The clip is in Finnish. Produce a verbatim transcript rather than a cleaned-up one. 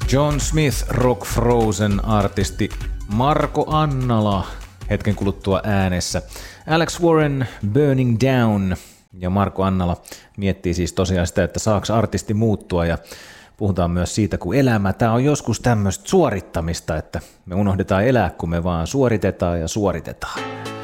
John Smith, Rock Frozen artisti Marko Annala hetken kuluttua äänessä. Alex Warren, Burning Down, ja Marko Annala miettii siis tosiaan sitä, että saako artisti muuttua, ja puhutaan myös siitä, kun elämä, tämä on joskus tämmöistä suorittamista, että me unohdetaan elää, kun me vaan suoritetaan ja suoritetaan.